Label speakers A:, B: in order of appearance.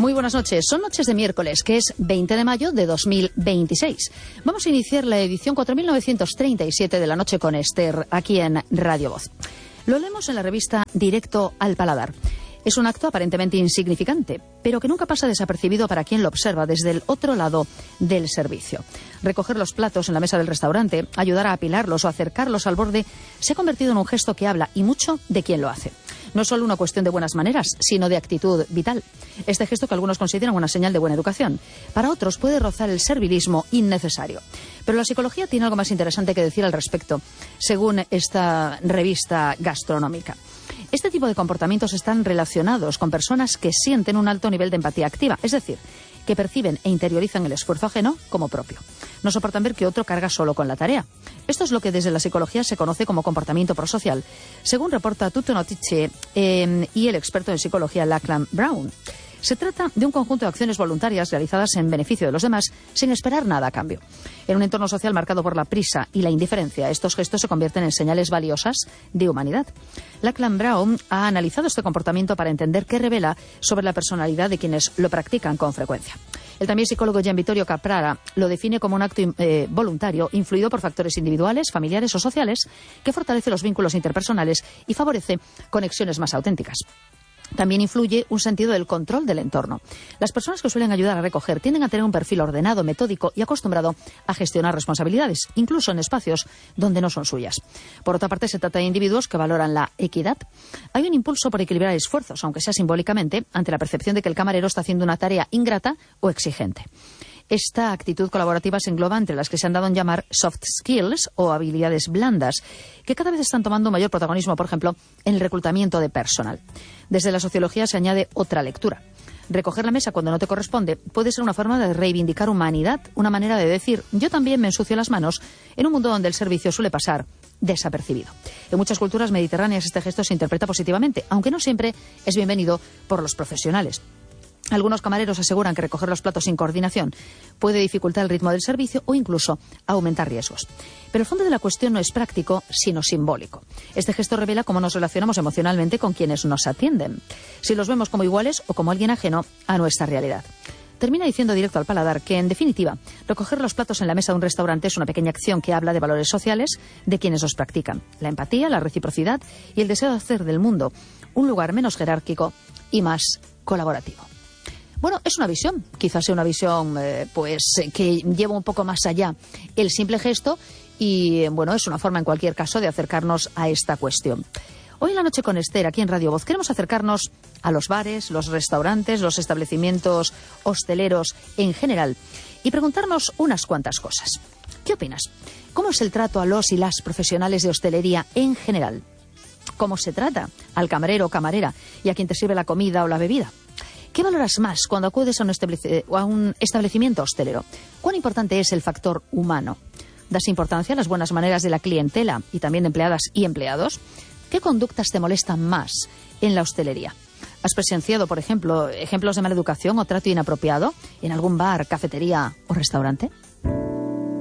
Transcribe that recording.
A: Muy buenas noches. Son noches de miércoles, que es 20 de mayo de 2026. Vamos a iniciar la edición 4937 de La Noche con Esther, aquí en Radio Voz. Lo leemos en la revista Directo al Paladar. Es un acto aparentemente insignificante, pero que nunca pasa desapercibido para quien lo observa desde el otro lado del servicio. Recoger los platos en la mesa del restaurante, ayudar a apilarlos o acercarlos al borde, se ha convertido en un gesto que habla, y mucho, de quien lo hace. No es solo una cuestión de buenas maneras, sino de actitud vital. Este gesto que algunos consideran una señal de buena educación, para otros puede rozar el servilismo innecesario. Pero la psicología tiene algo más interesante que decir al respecto, según esta revista gastronómica. Este tipo de comportamientos están relacionados con personas que sienten un alto nivel de empatía activa, es decir, que perciben e interiorizan el esfuerzo ajeno como propio. No soportan ver que otro carga solo con la tarea. Esto es lo que desde la psicología se conoce como comportamiento prosocial, según reporta Tutto Notizie y el experto en psicología Lachlan Brown. Se trata de un conjunto de acciones voluntarias realizadas en beneficio de los demás sin esperar nada a cambio. En un entorno social marcado por la prisa y la indiferencia, estos gestos se convierten en señales valiosas de humanidad. Lachlan Brown ha analizado este comportamiento para entender qué revela sobre la personalidad de quienes lo practican con frecuencia. El también psicólogo Gian Vittorio Caprara lo define como un acto voluntario influido por factores individuales, familiares o sociales que fortalece los vínculos interpersonales y favorece conexiones más auténticas. También influye un sentido del control del entorno. Las personas que suelen ayudar a recoger tienden a tener un perfil ordenado, metódico y acostumbrado a gestionar responsabilidades, incluso en espacios donde no son suyas. Por otra parte, se trata de individuos que valoran la equidad. Hay un impulso por equilibrar esfuerzos, aunque sea simbólicamente, ante la percepción de que el camarero está haciendo una tarea ingrata o exigente. Esta actitud colaborativa se engloba entre las que se han dado en llamar soft skills o habilidades blandas, que cada vez están tomando mayor protagonismo, por ejemplo, en el reclutamiento de personal. Desde la sociología se añade otra lectura. Recoger la mesa cuando no te corresponde puede ser una forma de reivindicar humanidad, una manera de decir yo también me ensucio las manos en un mundo donde el servicio suele pasar desapercibido. En muchas culturas mediterráneas este gesto se interpreta positivamente, aunque no siempre es bienvenido por los profesionales. Algunos camareros aseguran que recoger los platos sin coordinación puede dificultar el ritmo del servicio o incluso aumentar riesgos. Pero el fondo de la cuestión no es práctico, sino simbólico. Este gesto revela cómo nos relacionamos emocionalmente con quienes nos atienden, si los vemos como iguales o como alguien ajeno a nuestra realidad. Termina diciendo Directo al Paladar que, en definitiva, recoger los platos en la mesa de un restaurante es una pequeña acción que habla de valores sociales de quienes los practican. La empatía, la reciprocidad y el deseo de hacer del mundo un lugar menos jerárquico y más colaborativo. Bueno, es una visión, quizás sea una visión que lleva un poco más allá el simple gesto y, bueno, es una forma en cualquier caso de acercarnos a esta cuestión. Hoy en La Noche con Esther, aquí en Radio Voz, queremos acercarnos a los bares, los restaurantes, los establecimientos hosteleros en general y preguntarnos unas cuantas cosas. ¿Qué opinas? ¿Cómo es el trato a los y las profesionales de hostelería en general? ¿Cómo se trata al camarero o camarera y a quien te sirve la comida o la bebida? ¿Qué valoras más cuando acudes a un establecimiento hostelero? ¿Cuán importante es el factor humano? ¿Das importancia a las buenas maneras de la clientela y también de empleadas y empleados? ¿Qué conductas te molestan más en la hostelería? ¿Has presenciado, por ejemplo, ejemplos de mala educación o trato inapropiado en algún bar, cafetería o restaurante?